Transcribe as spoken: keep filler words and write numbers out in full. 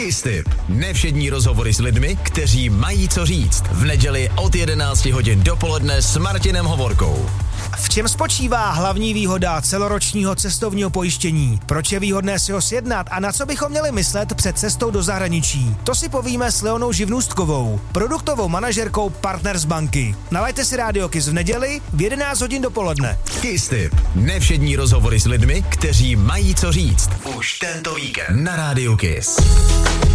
Kiss Tip. Nevšední rozhovory s lidmi, kteří mají co říct. V neděli od jedenácti hodin dopoledne s Martinem Hovorkou. V čem spočívá hlavní výhoda celoročního cestovního pojištění? Proč je výhodné si ho sjednat a na co bychom měli myslet před cestou do zahraničí? To si povíme s Leonou Živnůstkovou, produktovou manažerkou Partners banky. Nalaďte si Rádio Kiss v neděli v jedenáct hodin dopoledne. Kiss Tip. Nevšední rozhovory s lidmi, kteří mají co říct. Už tento víkend na Rádiu Kiss.